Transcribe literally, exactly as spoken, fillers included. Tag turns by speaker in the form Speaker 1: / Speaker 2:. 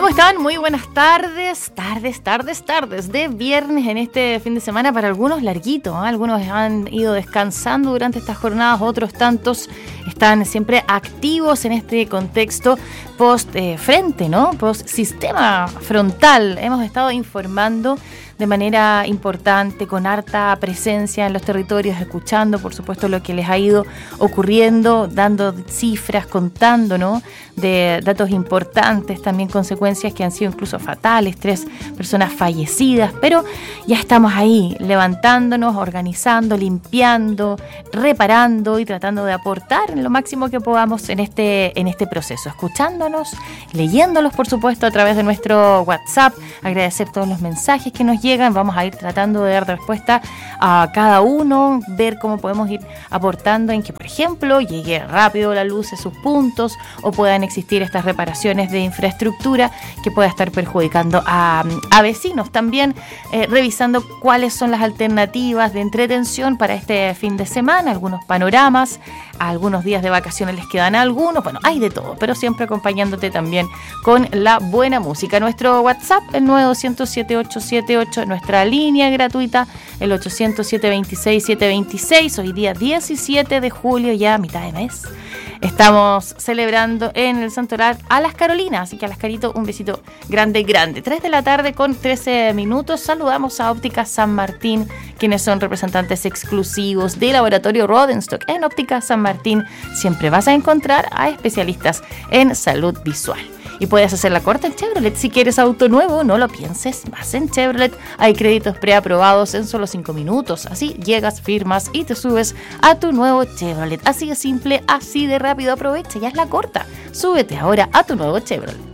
Speaker 1: ¿Cómo están? Muy buenas tardes, tardes, tardes, tardes de viernes en este fin de semana, para algunos larguito, ¿eh? Algunos han ido descansando durante estas jornadas, otros tantos están siempre activos en este contexto post eh, frente, ¿no? Post sistema frontal. Hemos estado informando de manera importante, con harta presencia en los territorios, escuchando, por supuesto, lo que les ha ido ocurriendo, dando cifras, contando, ¿no?, de datos importantes, también consecuencias que han sido incluso fatales, tres personas fallecidas, pero ya estamos ahí, levantándonos, organizando, limpiando, reparando y tratando de aportar en lo máximo que podamos en este, en este proceso, escuchándonos, leyéndolos, por supuesto, a través de nuestro WhatsApp, agradecer todos los mensajes que nos llegan, vamos a ir tratando de dar respuesta a cada uno, ver cómo podemos ir aportando en que, por ejemplo, llegue rápido la luz a sus puntos o puedan existir estas reparaciones de infraestructura que pueda estar perjudicando a, a vecinos. También eh, revisando cuáles son las alternativas de entretención para este fin de semana, algunos panoramas, algunos días de vacaciones les quedan algunos, bueno, hay de todo, pero siempre acompañándote también con la buena música. Nuestro WhatsApp, el nueve dos cero siete ocho siete ocho, nuestra línea gratuita, el ochocientos, setecientos veintiséis, setecientos veintiséis, hoy día diecisiete de julio, ya a mitad de mes. Estamos celebrando en el Santoral a las Carolinas, así que a las Carito un besito grande, grande. tres de la tarde con trece minutos, saludamos a Óptica San Martín, quienes son representantes exclusivos de Laboratorio Rodenstock. En Óptica San Martín siempre vas a encontrar a especialistas en salud visual. Y puedes hacer la corta en Chevrolet. Si quieres auto nuevo, no lo pienses más en Chevrolet. Hay créditos preaprobados en solo cinco minutos. Así llegas, firmas y te subes a tu nuevo Chevrolet. Así de simple, así de rápido. Aprovecha, ya es la corta. Súbete ahora a tu nuevo Chevrolet.